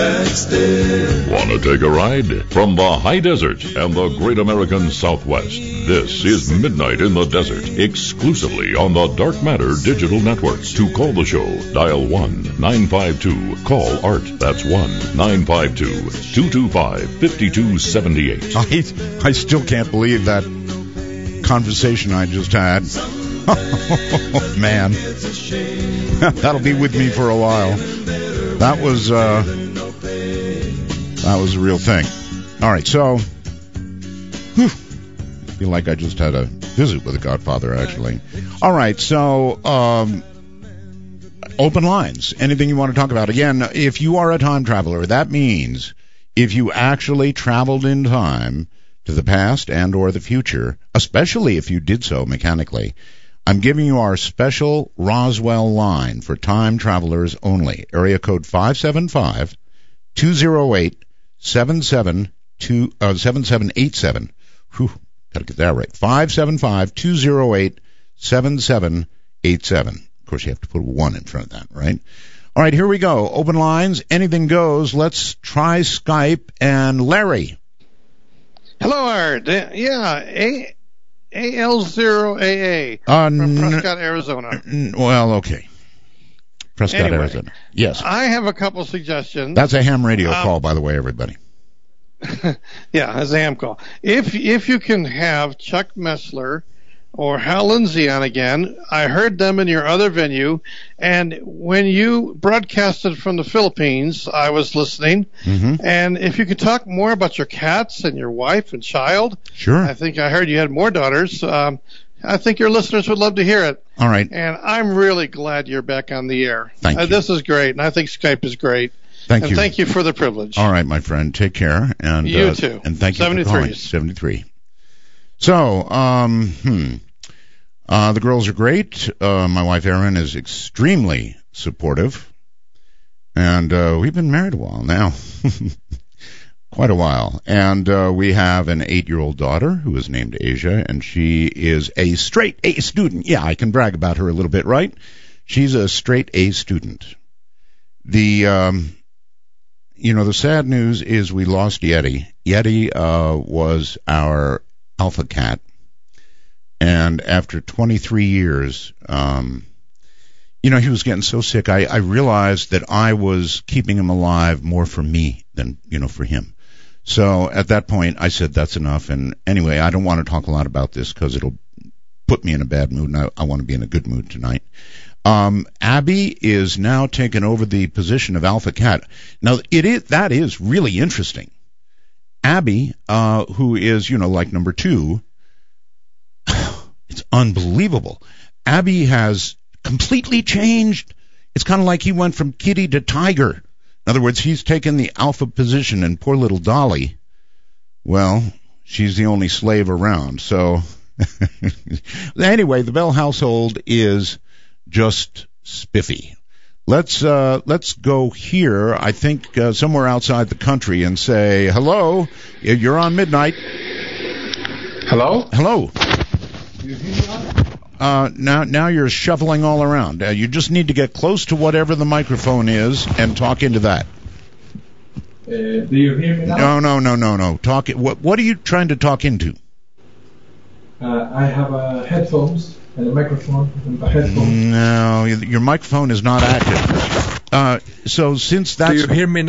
Want to take a ride? From the high desert and the great American Southwest, this is Midnight in the Desert, exclusively on the Dark Matter Digital Network. To call the show, dial 1-952-CALL-ART. That's 1-952-225-5278. I still can't believe that conversation I just had. Oh, man. That'll be with me for a while. That was a real thing. All right, so I feel like I just had a visit with the Godfather, actually. All right, so open lines. Anything you want to talk about? Again, if you are a time traveler, that means if you actually traveled in time to the past and or the future, especially if you did so mechanically, I'm giving you our special Roswell line for time travelers only. Area code 575-208-7787. Whew, gotta get that right. 575-208-7787. Of course, you have to put a 1 in front of that, right? All right, here we go. Open lines. Anything goes. Let's try Skype. And Larry. Hello, Art. Yeah, AL0AA from Prescott, Arizona. Well, okay. Prescott, Arizona. Yes. I have a couple suggestions. That's a ham radio call, by the way, everybody. Yeah, that's a ham call. If you can have Chuck Messler or Hal Lindsey on again, I heard them in your other venue, and when you broadcasted from the Philippines, I was listening. Mm-hmm. And if you could talk more about your cats and your wife and child. Sure. I think I heard you had more daughters. I think your listeners would love to hear it. All right. And I'm really glad you're back on the air. Thank you. This is great, and I think Skype is great. Thank you. And thank you for the privilege. All right, my friend. Take care. And you too. And thank you for calling. 73. So, the girls are great. My wife Erin is extremely supportive. And we've been married a while now. Quite a while. And we have an 8-year-old daughter who is named Asia, and she is a straight A student. Yeah, I can brag about her a little bit, right? She's a straight A student. The sad news is we lost Yeti. Yeti was our alpha cat. And after 23 years, he was getting so sick, I realized that I was keeping him alive more for me than, for him. So at that point, I said, that's enough. And anyway, I don't want to talk a lot about this because it'll put me in a bad mood, and I want to be in a good mood tonight. Abby is now taking over the position of alpha cat. Now, that is really interesting. Abby, who is, like number 2, it's unbelievable. Abby has completely changed. It's kind of like he went from kitty to tiger. In other words, he's taken the alpha position, and poor little Dolly, well, she's the only slave around. So anyway, the Bell household is just spiffy. Let's go here, I think, somewhere outside the country and say, hello, you're on Midnight. Hello? Hello. Now you're shuffling all around. You just need to get close to whatever the microphone is and talk into that. Do you hear me now? No. Talk. What are you trying to talk into? I have headphones and a microphone and a headphone. No, your microphone is not active. So since that's... Do you hear me now?